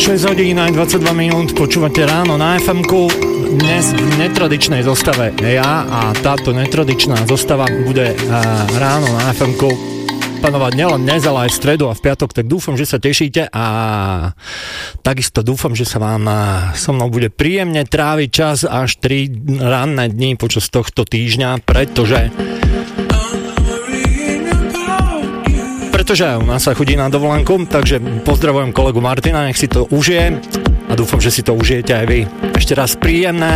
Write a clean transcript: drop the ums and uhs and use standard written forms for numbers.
6 hodín aj 22 minút, počúvate ráno na FM-ku. Dnes v netradičnej zostave ja a táto netradičná zostava bude ráno na FM-ku panovať nielen dnes, ale aj v stredu a v piatok, tak dúfam, že sa tešíte a takisto dúfam, že sa vám so mnou bude príjemne tráviť čas až 3 ranné dni počas tohto týždňa, pretože u nás sa chodí na dovolenku, takže pozdravujem kolegu Martina, nech si to užije a dúfam, že si to užijete aj vy. Ešte raz príjemné